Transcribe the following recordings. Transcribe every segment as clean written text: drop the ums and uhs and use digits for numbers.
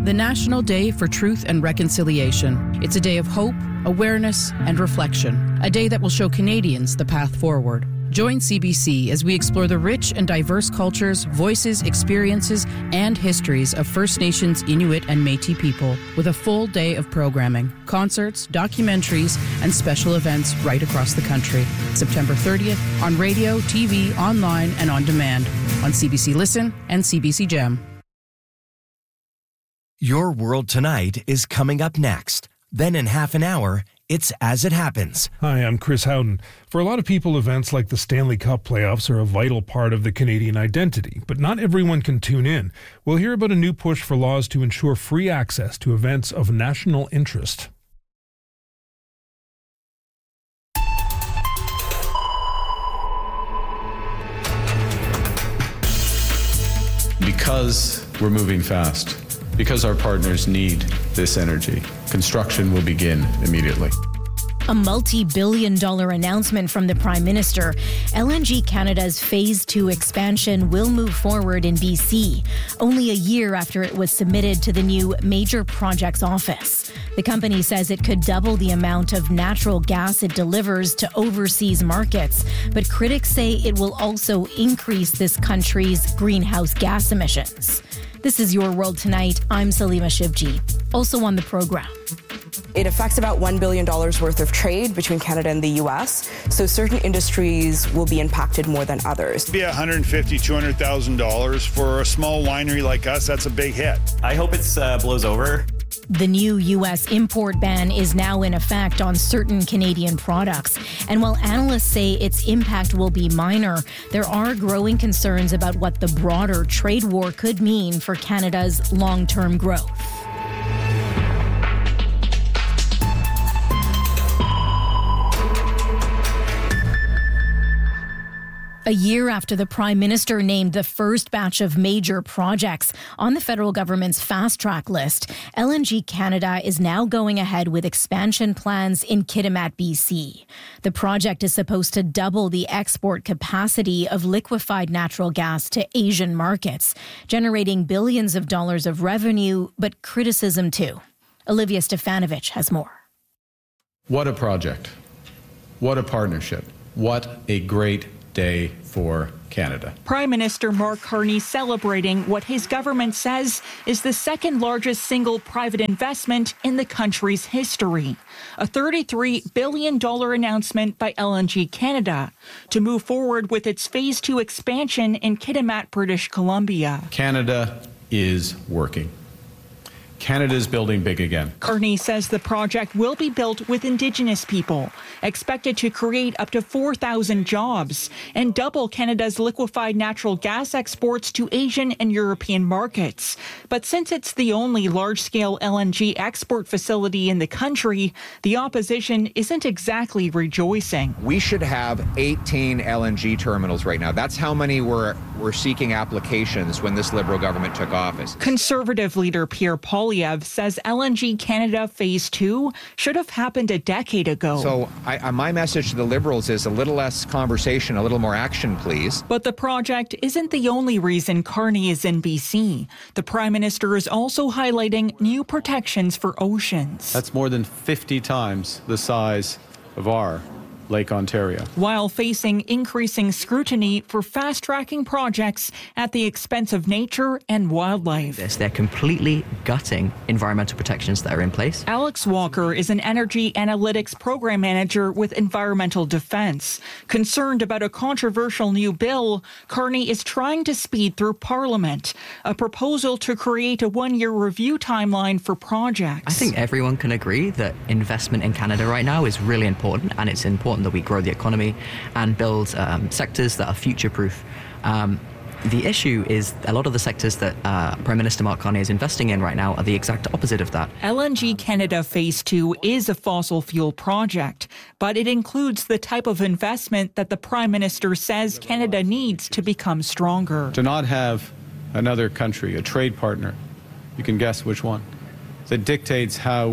the National Day for Truth and Reconciliation. It's a day of hope, awareness, and reflection. A day that will show Canadians the path forward. Join CBC as we explore the rich and diverse cultures, voices, experiences, and histories of First Nations, Inuit, and Métis people with a full day of programming, concerts, documentaries, and special events right across the country. September 30th on radio, TV, online, and on demand on CBC Listen and CBC Gem. Your World Tonight is coming up next. Then in half an hour, it's As It Happens. Hi, I'm Chris Howden. For a lot of people, events like the Stanley Cup playoffs are a vital part of the Canadian identity, but not everyone can tune in. We'll hear about a new push for laws to ensure free access to events of national interest. Because we're moving fast, because our partners need this energy, construction will begin immediately. A multi-billion-dollar announcement from the Prime Minister. LNG Canada's Phase 2 expansion will move forward in BC, only a year after it was submitted to the new Major Projects Office. The company says it could double the amount of natural gas it delivers to overseas markets, but critics say it will also increase this country's greenhouse gas emissions. This is Your World Tonight. I'm Salima Shivji. Also on the program. It affects about $1 billion worth of trade between Canada and the U.S., so certain industries will be impacted more than others. It'd be $150,000, $200,000 for a small winery like us. That's a big hit. I hope it blows over. The new U.S. import ban is now in effect on certain Canadian products. And while analysts say its impact will be minor, there are growing concerns about what the broader trade war could mean for Canada's long-term growth. A year after the Prime Minister named the first batch of major projects on the federal government's fast-track list, LNG Canada is now going ahead with expansion plans in Kitimat, BC. The project is supposed to double the export capacity of liquefied natural gas to Asian markets, generating billions of dollars of revenue, but criticism too. Olivia Stefanovic has more. What a project. What a partnership. What a great day for Canada. Prime Minister Mark Carney celebrating what his government says is the second largest single private investment in the country's history. A $33 billion announcement by LNG Canada to move forward with its Phase 2 expansion in Kitimat, British Columbia. Canada is working. Canada is building big again. Carney says the project will be built with Indigenous people, expected to create up to 4,000 jobs and double Canada's liquefied natural gas exports to Asian and European markets. But since it's the only large-scale LNG export facility in the country, the opposition isn't exactly rejoicing. We should have 18 LNG terminals right now. That's how many were seeking applications when this Liberal government took office. Conservative leader Pierre Poilievre says LNG Canada Phase 2 should have happened a decade ago. So my message to the Liberals is a little less conversation, a little more action, please. But the project isn't the only reason Carney is in BC. The Prime Minister is also highlighting new protections for oceans. That's more than 50 times the size of our Lake Ontario. While facing increasing scrutiny for fast-tracking projects at the expense of nature and wildlife. They're completely gutting environmental protections that are in place. Alex Walker is an energy analytics program manager with Environmental Defence. Concerned about a controversial new bill, Carney is trying to speed through Parliament, a proposal to create a one-year review timeline for projects. I think everyone can agree that investment in Canada right now is really important, and it's important that we grow the economy and build sectors that are future-proof. The issue is a lot of the sectors that Prime Minister Mark Carney is investing in right now are the exact opposite of that. LNG Canada Phase 2 is a fossil fuel project, but it includes the type of investment that the Prime Minister says Canada needs to become stronger. To not have another country, a trade partner, you can guess which one, that dictates how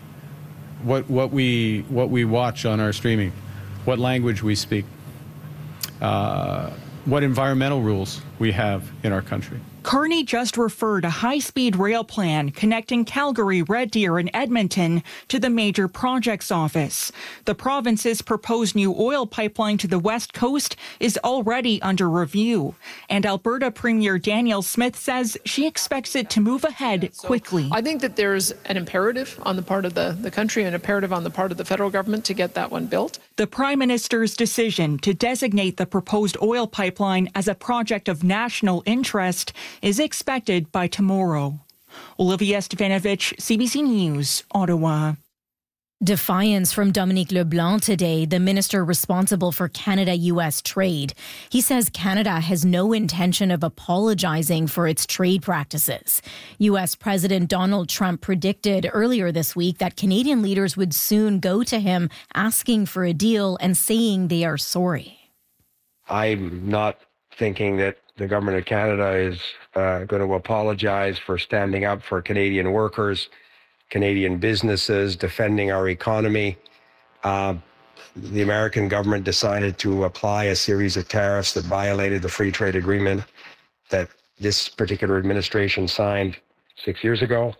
what we watch on our streaming, what language we speak, what environmental rules we have in our country. Carney just referred a high-speed rail plan connecting Calgary, Red Deer, and Edmonton to the major projects office. The province's proposed new oil pipeline to the West Coast is already under review. And Alberta Premier Danielle Smith says she expects it to move ahead quickly. I think that there's an imperative on the part of the country, an imperative on the part of the federal government to get that one built. The Prime Minister's decision to designate the proposed oil pipeline as a project of national interest is expected by tomorrow. Olivia Stefanovich, CBC News, Ottawa. Defiance from Dominic LeBlanc today, the minister responsible for Canada-U.S. trade. He says Canada has no intention of apologizing for its trade practices. U.S. President Donald Trump predicted earlier this week that Canadian leaders would soon go to him asking for a deal and saying they are sorry. I'm not thinking that the government of Canada is going to apologize for standing up for Canadian workers, Canadian businesses, defending our economy. The American government decided to apply a series of tariffs that violated the free trade agreement that this particular administration signed 6 years ago.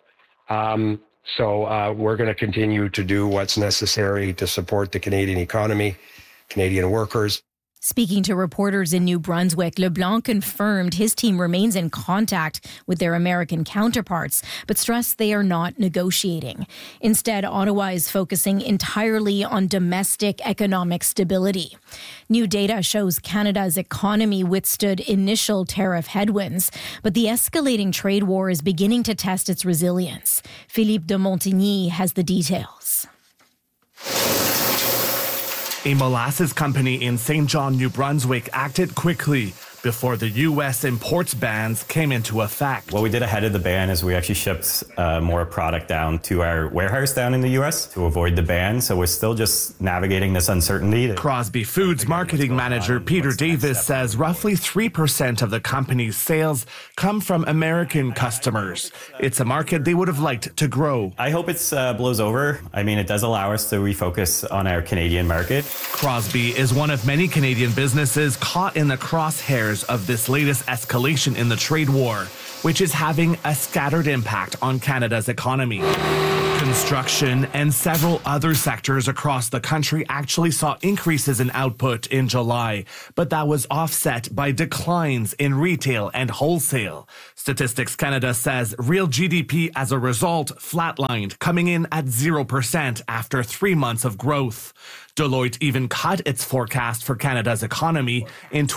So we're going to continue to do what's necessary to support the Canadian economy, Canadian workers. Speaking to reporters in New Brunswick, LeBlanc confirmed his team remains in contact with their American counterparts, but stressed they are not negotiating. Instead, Ottawa is focusing entirely on domestic economic stability. New data shows Canada's economy withstood initial tariff headwinds, but the escalating trade war is beginning to test its resilience. Philippe de Montigny has the details. A molasses company in St. John, New Brunswick acted quickly before the U.S. imports bans came into effect. What we did ahead of the ban is we actually shipped more product down to our warehouse down in the U.S. to avoid the ban. So we're still just navigating this uncertainty. Crosby Foods marketing manager Peter Davis says roughly 3% of the company's sales come from American customers. It's a market they would have liked to grow. I hope it blows over. I mean, it does allow us to refocus on our Canadian market. Crosby is one of many Canadian businesses caught in the crosshairs of this latest escalation in the trade war, which is having a scattered impact on Canada's economy. Construction and several other sectors across the country actually saw increases in output in July, but that was offset by declines in retail and wholesale. Statistics Canada says real GDP as a result flatlined, coming in at 0% after 3 months of growth. Deloitte even cut its forecast for Canada's economy in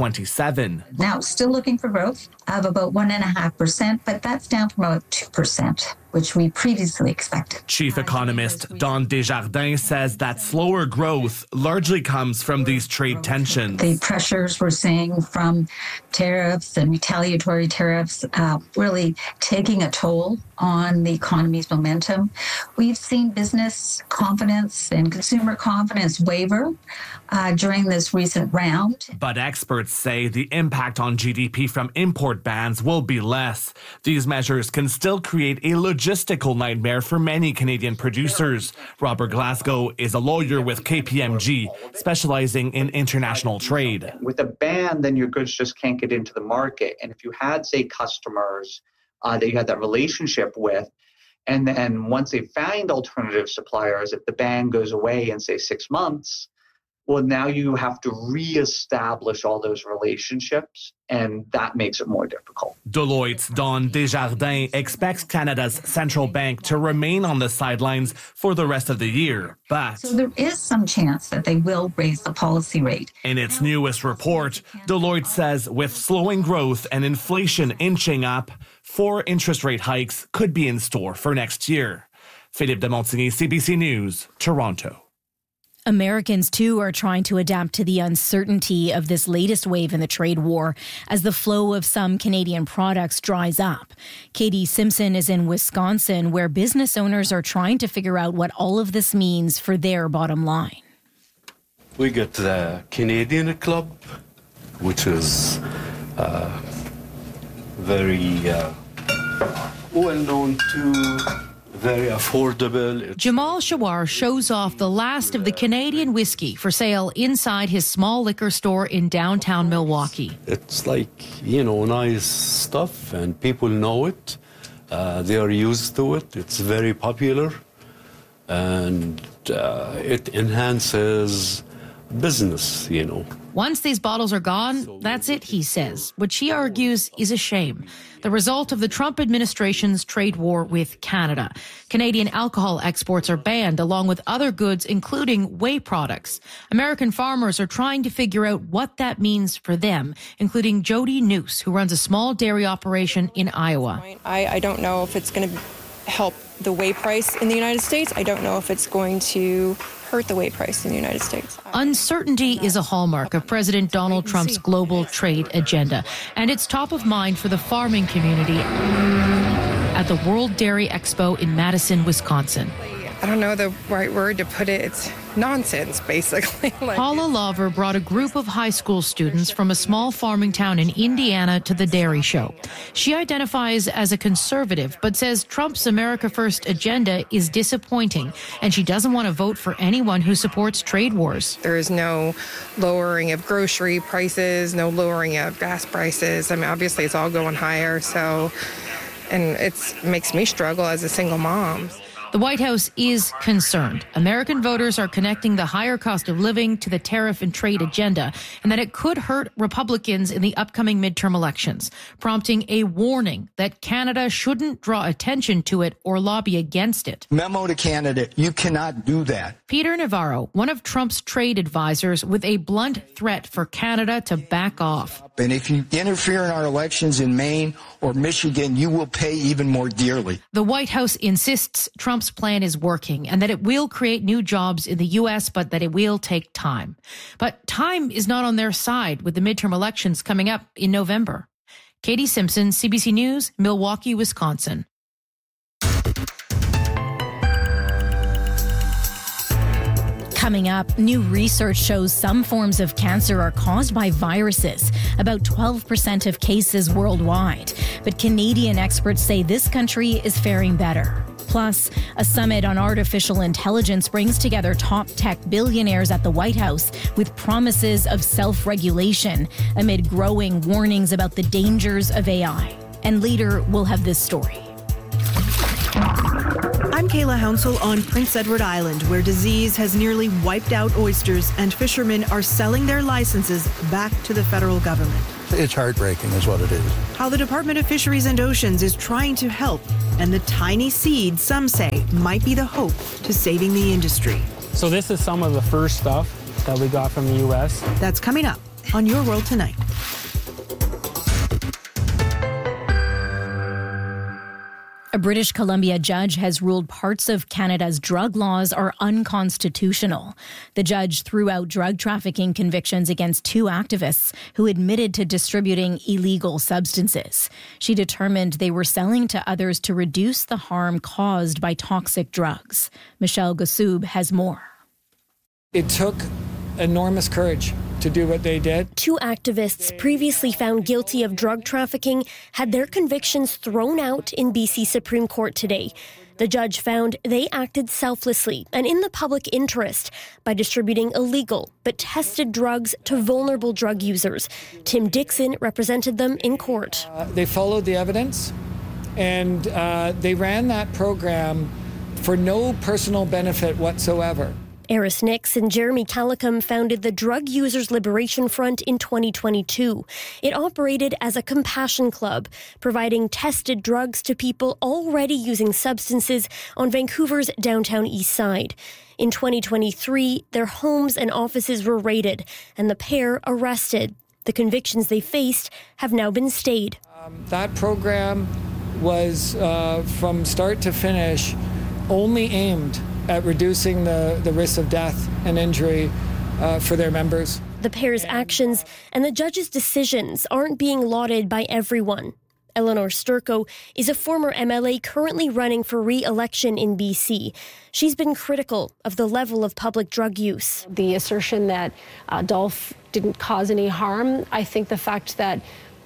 2027. Now, still looking for growth of about 1.5%, but that's down from about 2%, which we previously expected. Chief economist Don Desjardins says that slower growth largely comes from these trade tensions. The pressures we're seeing from tariffs and retaliatory tariffs really taking a toll on the economy's momentum. We've seen business confidence and consumer confidence waver during this recent round. But experts say the impact on GDP from import bans will be less. These measures can still create a logistical nightmare for many Canadian producers. Robert Glasgow is a lawyer with KPMG, specializing in international trade. With a ban, then your goods just can't get into the market. And if you had, say, customers that you had that relationship with, and then once they find alternative suppliers, if the ban goes away in, say, 6 months, well, now you have to reestablish all those relationships, and that makes it more difficult. Deloitte's Don Desjardins expects Canada's central bank to remain on the sidelines for the rest of the year, but... So there is some chance that they will raise the policy rate. In its newest report, Deloitte says with slowing growth and inflation inching up, 4 interest rate hikes could be in store for next year. Philippe de Montigny, CBC News, Toronto. Americans, too, are trying to adapt to the uncertainty of this latest wave in the trade war as the flow of some Canadian products dries up. Katie Simpson is in Wisconsin, where business owners are trying to figure out what all of this means for their bottom line. We got the Canadian Club, which is very well known to very affordable. Jamal Shawar shows off the last of the Canadian whiskey for sale inside his small liquor store in downtown Milwaukee. It's like, nice stuff, and people know it. They are used to it. It's very popular, and it enhances business, Once these bottles are gone, that's it, he says, which he argues is a shame. The result of the Trump administration's trade war with Canada. Canadian alcohol exports are banned along with other goods, including whey products. American farmers are trying to figure out what that means for them, including Jody Noose, who runs a small dairy operation in Iowa. I don't know if it's going to help the whey price in the United States. I don't know if it's going to hurt the whey price in the United States. Uncertainty is a hallmark of President Donald Trump's global trade agenda, and it's top of mind for the farming community at the World Dairy Expo in Madison, Wisconsin. I don't know the right word to put it. It's nonsense, basically. Paula Lover brought a group of high school students from a small farming town in Indiana to the dairy show. She identifies as a conservative, but says Trump's America First agenda is disappointing, and she doesn't want to vote for anyone who supports trade wars. There is no lowering of grocery prices, no lowering of gas prices. I mean, obviously, it's all going higher, and it makes me struggle as a single mom. The White House is concerned. American voters are connecting the higher cost of living to the tariff and trade agenda, and that it could hurt Republicans in the upcoming midterm elections, prompting a warning that Canada shouldn't draw attention to it or lobby against it. Memo to Canada, you cannot do that. Peter Navarro, one of Trump's trade advisors, with a blunt threat for Canada to back off. And if you interfere in our elections in Maine or Michigan, you will pay even more dearly. The White House insists Trump's plan is working and that it will create new jobs in the U.S., but that it will take time. But time is not on their side with the midterm elections coming up in November. Katie Simpson, CBC News, Milwaukee, Wisconsin. Coming up, new research shows some forms of cancer are caused by viruses, about 12% of cases worldwide. But Canadian experts say this country is faring better. Plus, a summit on artificial intelligence brings together top tech billionaires at the White House with promises of self-regulation amid growing warnings about the dangers of AI. And later, we'll have this story. I'm Kayla Hounsell on Prince Edward Island, where disease has nearly wiped out oysters and fishermen are selling their licenses back to the federal government. It's heartbreaking is what it is. How the Department of Fisheries and Oceans is trying to help, and the tiny seed, some say, might be the hope to saving the industry. So this is some of the first stuff that we got from the U.S. That's coming up on Your World Tonight. A British Columbia judge has ruled parts of Canada's drug laws are unconstitutional. The judge threw out drug trafficking convictions against 2 activists who admitted to distributing illegal substances. She determined they were selling to others to reduce the harm caused by toxic drugs. Michelle Gassoub has more. It took enormous courage to do what they did. 2 activists previously found guilty of drug trafficking had their convictions thrown out in BC Supreme Court today. The judge found they acted selflessly and in the public interest by distributing illegal but tested drugs to vulnerable drug users. Tim Dixon represented them in court. They followed the evidence and they ran that program for no personal benefit whatsoever. Eris Nix and Jeremy Calicum founded the Drug Users Liberation Front in 2022. It operated as a compassion club, providing tested drugs to people already using substances on Vancouver's downtown east side. In 2023, their homes and offices were raided and the pair arrested. The convictions they faced have now been stayed. That program was, from start to finish, only aimed at reducing the risk of death and injury for their members. The pair's actions and the judge's decisions aren't being lauded by everyone. Eleanor Sturko is a former MLA currently running for re-election in BC. She's been critical of the level of public drug use. The assertion that Dolph didn't cause any harm, I think the fact that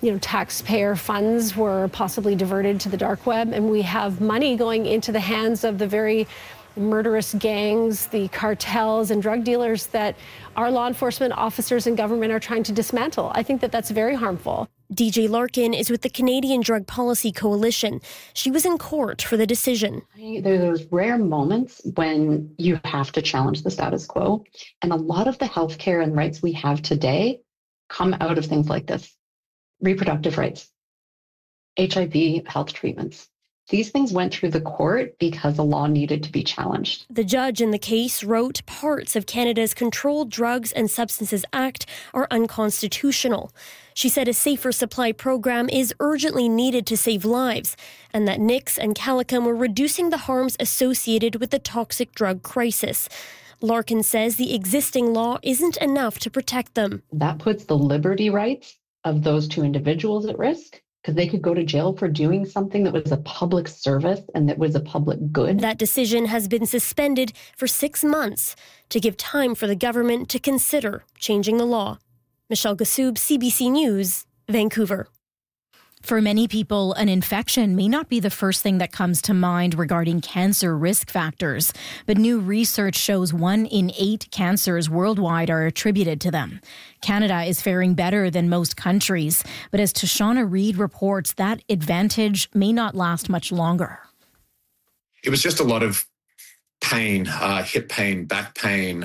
taxpayer funds were possibly diverted to the dark web, and we have money going into the hands of the very murderous gangs, the cartels and drug dealers that our law enforcement officers and government are trying to dismantle. I think that that's very harmful. DJ Larkin is with the Canadian Drug Policy Coalition. She was in court for the decision. There are those rare moments when you have to challenge the status quo. And a lot of the healthcare and rights we have today come out of things like this. Reproductive rights, HIV health treatments. These things went through the court because the law needed to be challenged. The judge in the case wrote parts of Canada's Controlled Drugs and Substances Act are unconstitutional. She said a safer supply program is urgently needed to save lives, and that Nix and Calicum were reducing the harms associated with the toxic drug crisis. Larkin says the existing law isn't enough to protect them. That puts the liberty rights of those two individuals at risk, because they could go to jail for doing something that was a public service and that was a public good. That decision has been suspended for 6 months to give time for the government to consider changing the law. Michelle Gassoub, CBC News, Vancouver. For many people, an infection may not be the first thing that comes to mind regarding cancer risk factors, but new research shows 1 in 8 cancers worldwide are attributed to them. Canada is faring better than most countries, but as Tashana Reid reports, that advantage may not last much longer. It was just a lot of pain, hip pain, back pain,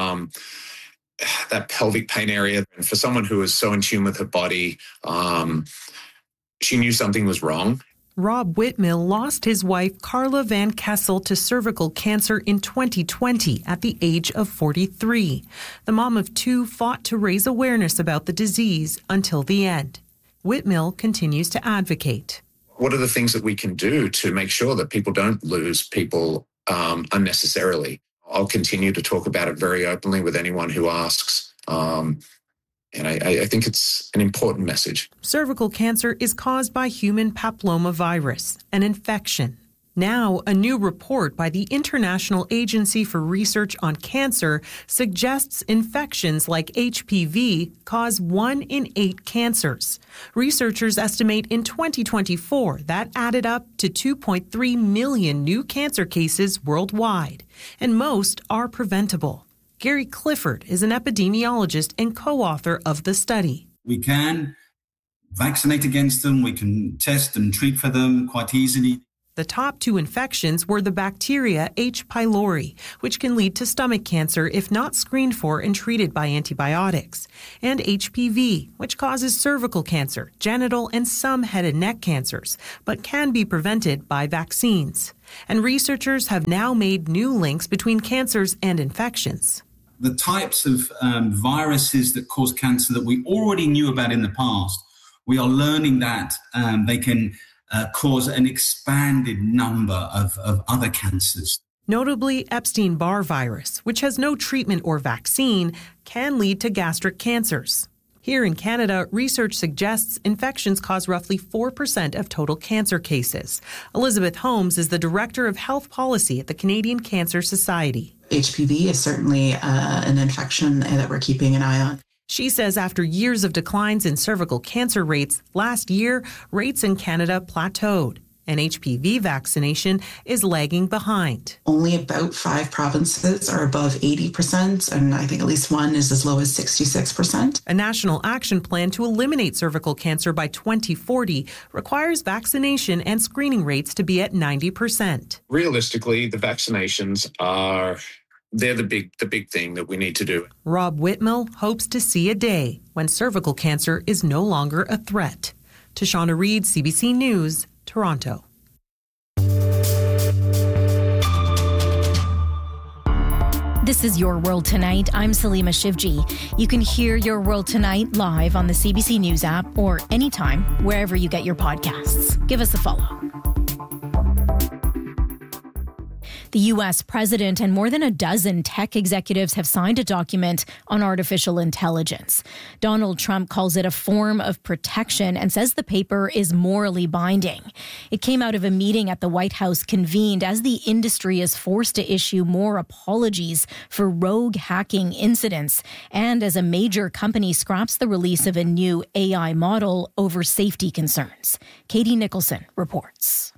that pelvic pain area. And for someone who is so in tune with her body, she knew something was wrong. Rob Whitmill lost his wife, Carla Van Kessel, to cervical cancer in 2020 at the age of 43. The mom of 2 fought to raise awareness about the disease until the end. Whitmill continues to advocate. What are the things that we can do to make sure that people don't lose people unnecessarily? I'll continue to talk about it very openly with anyone who asks. And I think it's an important message. Cervical cancer is caused by human papillomavirus, an infection. Now, a new report by the International Agency for Research on Cancer suggests infections like HPV cause 1 in 8 cancers. Researchers estimate in 2024 that added up to 2.3 million new cancer cases worldwide, and most are preventable. Gary Clifford is an epidemiologist and co-author of the study. We can vaccinate against them. We can test and treat for them quite easily. The top 2 infections were the bacteria H. pylori, which can lead to stomach cancer if not screened for and treated by antibiotics, and HPV, which causes cervical cancer, genital, and some head and neck cancers, but can be prevented by vaccines. And researchers have now made new links between cancers and infections. The types of viruses that cause cancer that we already knew about in the past, we are learning that they can cause an expanded number of other cancers. Notably, Epstein-Barr virus, which has no treatment or vaccine, can lead to gastric cancers. Here in Canada, research suggests infections cause roughly 4% of total cancer cases. Elizabeth Holmes is the Director of Health Policy at the Canadian Cancer Society. HPV is certainly an infection that we're keeping an eye on. She says after years of declines in cervical cancer rates, last year, rates in Canada plateaued, and HPV vaccination is lagging behind. Only about 5 provinces are above 80%, and I think at least 1 is as low as 66%. A national action plan to eliminate cervical cancer by 2040 requires vaccination and screening rates to be at 90%. Realistically, the vaccinations they're the big thing that we need to do. Rob Whitmill hopes to see a day when cervical cancer is no longer a threat. Tashana Reid, CBC News, Toronto. This is Your World Tonight. I'm Salima Shivji. You can hear Your World Tonight live on the CBC News app or anytime, wherever you get your podcasts. Give us a follow. The U.S. president and more than a dozen tech executives have signed a document on artificial intelligence. Donald Trump calls it a form of protection and says the paper is morally binding. It came out of a meeting at the White House convened as the industry is forced to issue more apologies for rogue hacking incidents and as a major company scraps the release of a new AI model over safety concerns. Katie Nicholson reports.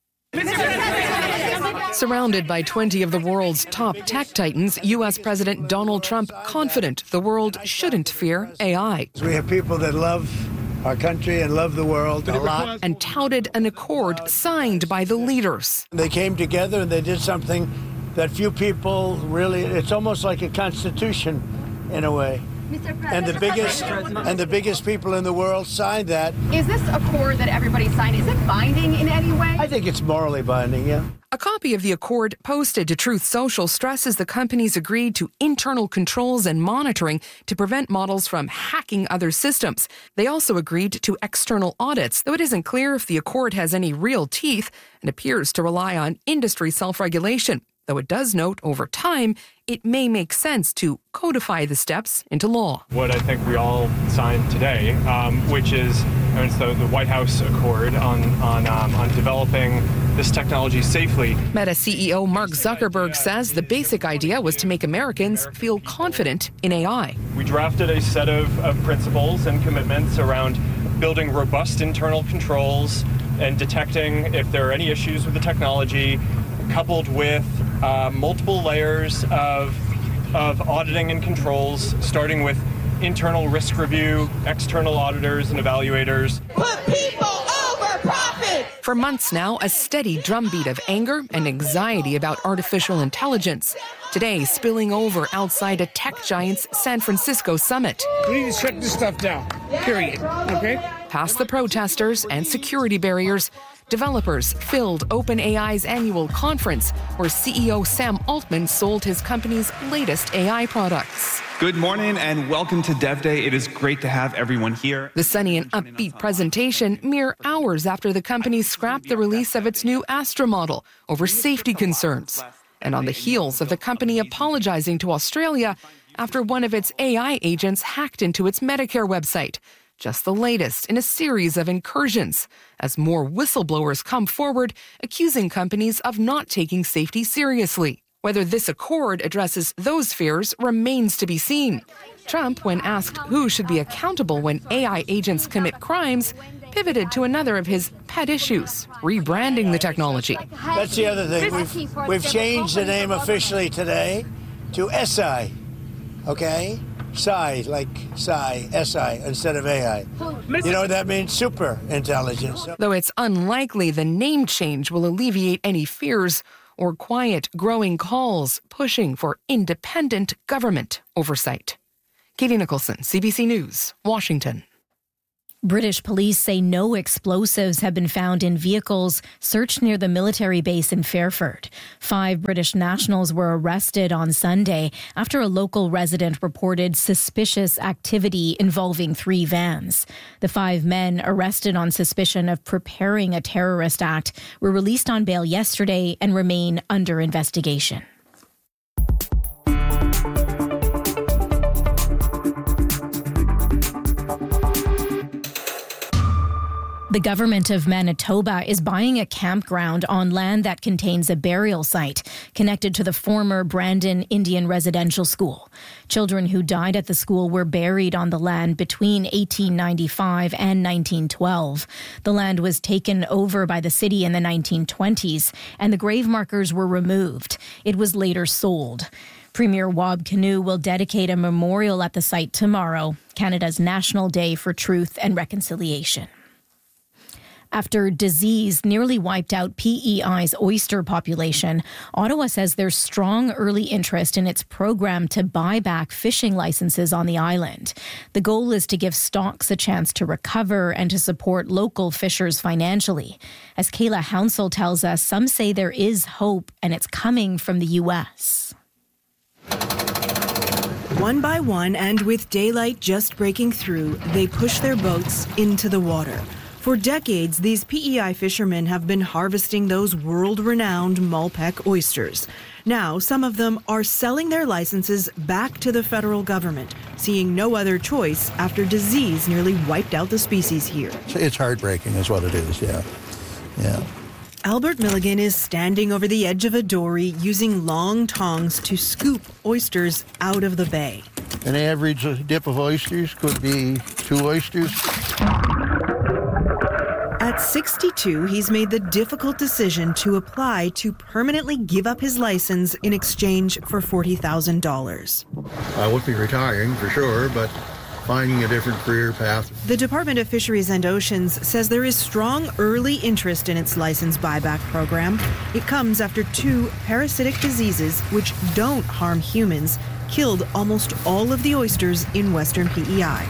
Surrounded by 20 of the world's top tech titans, U.S. President Donald Trump confident the world shouldn't fear AI. We have people that love our country and love the world a lot. And touted an accord signed by the leaders. They came together and they did something that few people really, it's almost like a constitution in a way. And the biggest people in the world signed that. Is this accord that everybody signed, is it binding in any way? I think it's morally binding, yeah. A copy of the accord posted to Truth Social stresses the companies agreed to internal controls and monitoring to prevent models from hacking other systems. They also agreed to external audits, though it isn't clear if the accord has any real teeth and appears to rely on industry self-regulation. Though it does note over time, it may make sense to codify the steps into law. What I think we all signed today, which is it's the White House Accord on developing this technology safely. Meta CEO Mark Zuckerberg says the basic idea was to make Americans feel confident in AI. We drafted a set of principles and commitments around building robust internal controls and detecting if there are any issues with the technology, coupled with multiple layers of auditing and controls, starting with internal risk review, external auditors and evaluators. Put people over profit! For months now, a steady drumbeat of anger and anxiety about artificial intelligence. Today, spilling over outside a tech giant's San Francisco summit. We need to shut this stuff down, period, okay? Past the protesters and security barriers, developers filled OpenAI's annual conference, where CEO Sam Altman sold his company's latest AI products. Good morning and welcome to Dev Day. It is great to have everyone here. The sunny and upbeat presentation mere hours after the company scrapped the release of its new Astra model over safety concerns. And on the heels of the company apologizing to Australia after one of its AI agents hacked into its Medicare website. Just the latest in a series of incursions as more whistleblowers come forward accusing companies of not taking safety seriously. Whether this accord addresses those fears remains to be seen. Trump, when asked who should be accountable when AI agents commit crimes, pivoted to another of his pet issues, rebranding the technology. That's the other thing. We've changed the name officially today to SI, okay? Psi, like Psi, SI, instead of AI. You know what that means? Super intelligence. Though it's unlikely the name change will alleviate any fears or quiet, growing calls pushing for independent government oversight. Katie Nicholson, CBC News, Washington. British police say no explosives have been found in vehicles searched near the military base in Fairford. 5 British nationals were arrested on Sunday after a local resident reported suspicious activity involving 3 vans. The 5 men arrested on suspicion of preparing a terrorist act were released on bail yesterday and remain under investigation. The government of Manitoba is buying a campground on land that contains a burial site connected to the former Brandon Indian Residential School. Children who died at the school were buried on the land between 1895 and 1912. The land was taken over by the city in the 1920s, and the grave markers were removed. It was later sold. Premier Wab Kinew will dedicate a memorial at the site tomorrow, Canada's National Day for Truth and Reconciliation. After disease nearly wiped out PEI's oyster population, Ottawa says there's strong early interest in its program to buy back fishing licenses on the island. The goal is to give stocks a chance to recover and to support local fishers financially. As Kayla Hounsell tells us, some say there is hope and it's coming from the U.S. One by one, and with daylight just breaking through, they push their boats into the water. For decades, these PEI fishermen have been harvesting those world-renowned Malpec oysters. Now, some of them are selling their licenses back to the federal government, seeing no other choice after disease nearly wiped out the species here. It's heartbreaking is what it is, yeah. Albert Milligan is standing over the edge of a dory using long tongs to scoop oysters out of the bay. An average dip of oysters could be 2 oysters. At 62, he's made the difficult decision to apply to permanently give up his license in exchange for $40,000. I would be retiring for sure, but finding a different career path. The Department of Fisheries and Oceans says there is strong early interest in its license buyback program. It comes after 2 parasitic diseases, which don't harm humans, killed almost all of the oysters in western PEI.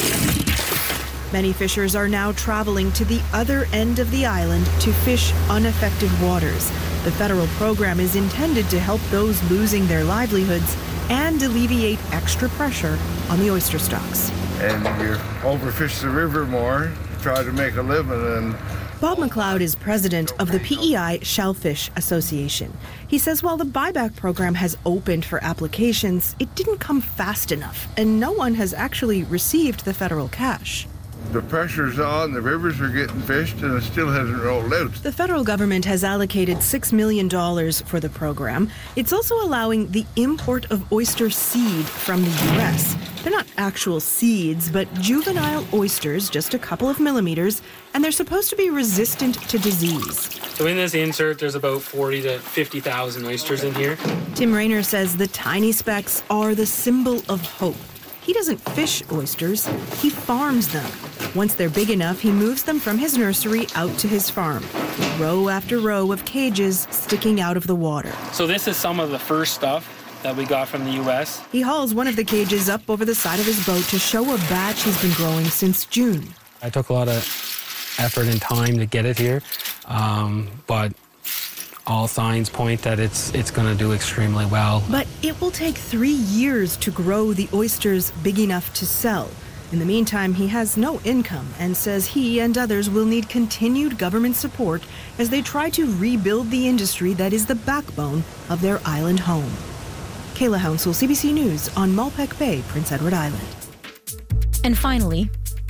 Many fishers are now traveling to the other end of the island to fish unaffected waters. The federal program is intended to help those losing their livelihoods and alleviate extra pressure on the oyster stocks. And you overfish the river more, try to make a living. And Bob McLeod is president of the PEI Shellfish Association. He says while the buyback program has opened for applications, it didn't come fast enough, and no one has actually received the federal cash. The pressure's on, the rivers are getting fished, and it still hasn't rolled out. The federal government has allocated $6 million for the program. It's also allowing the import of oyster seed from the U.S. They're not actual seeds, but juvenile oysters, just a couple of millimeters, and they're supposed to be resistant to disease. So in this insert, there's about 40 to 50,000 oysters in here. Tim Rayner says the tiny specks are the symbol of hope. He doesn't fish oysters, he farms them. Once they're big enough, he moves them from his nursery out to his farm. Row after row of cages sticking out of the water. So this is some of the first stuff that we got from the U.S. He hauls one of the cages up over the side of his boat to show a batch he's been growing since June. I took a lot of effort and time to get it here, but all signs point that it's going to do extremely well. But it will take 3 years to grow the oysters big enough to sell. In the meantime, he has no income and says he and others will need continued government support as they try to rebuild the industry that is the backbone of their island home. Kayla Hounsell, CBC News on Malpec Bay, Prince Edward Island. And finally,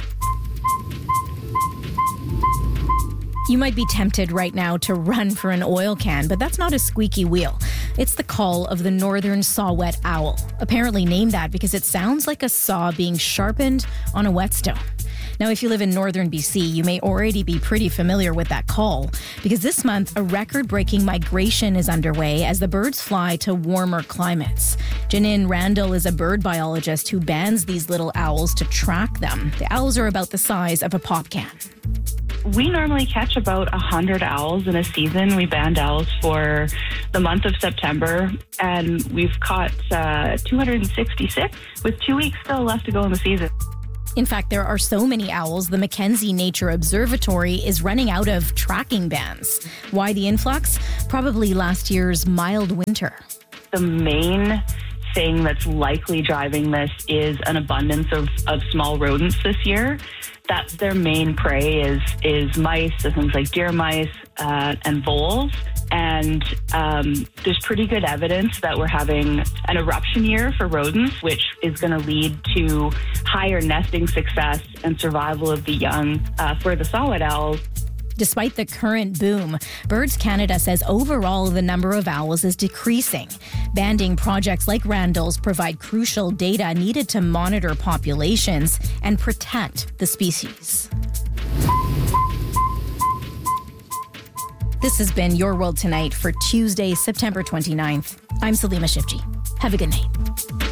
you might be tempted right now to run for an oil can, but that's not a squeaky wheel. It's the call of the northern saw-whet owl, apparently named that because it sounds like a saw being sharpened on a whetstone. Now, if you live in northern BC, you may already be pretty familiar with that call, because this month, a record-breaking migration is underway as the birds fly to warmer climates. Janine Randall is a bird biologist who bands these little owls to track them. The owls are about the size of a pop can. We normally catch about 100 owls in a season. We band owls for the month of September, and we've caught 266 with 2 weeks still left to go in the season. In fact, there are so many owls, the Mackenzie Nature Observatory is running out of tracking bands. Why the influx? Probably last year's mild winter. The main thing that's likely driving this is an abundance of small rodents this year. That's their main prey is mice, so things like deer mice and voles. And there's pretty good evidence that we're having an eruption year for rodents, which is going to lead to higher nesting success and survival of the young for the saw-whet owls. Despite the current boom, Birds Canada says overall the number of owls is decreasing. Banding projects like Randall's provide crucial data needed to monitor populations and protect the species. This has been Your World Tonight for Tuesday, September 29th. I'm Salima Shifji. Have a good night.